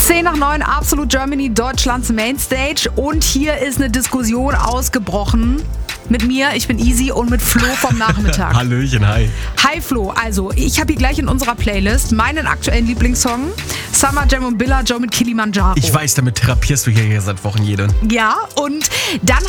10 nach 9, Absolut Germany, Deutschlands Mainstage. Und hier ist eine Diskussion ausgebrochen. Mit mir, ich bin Easy, und mit Flo vom Nachmittag. Hallöchen, hi. Hi Flo, also ich habe hier gleich in unserer Playlist meinen aktuellen Lieblingssong, Summer Jam und Billa Joe mit Kilimanjaro. Ich weiß, damit therapierst du hier seit Wochen jeden. Ja, und dann